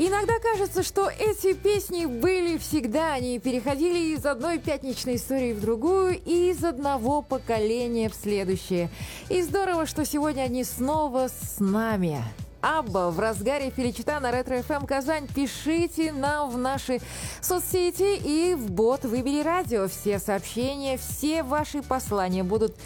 Иногда кажется, что эти песни были всегда. Они переходили из одной пятничной истории в другую и из одного поколения в следующее. И здорово, что сегодня они снова с нами. Абба в разгаре Феличита на Ретро-ФМ Казань. Пишите нам в наши соцсети и в бот «Выбери радио». Все сообщения, все ваши послания будут